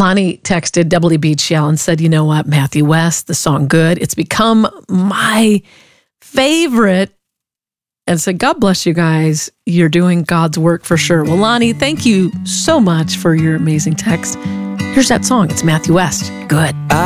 Lonnie texted WBHL and said, you know what, Matthew West, the song Good, it's become my favorite. And said, God bless you guys. You're doing God's work for sure. Well, Lonnie, thank you so much for your amazing text. Here's that song. It's Matthew West. Good.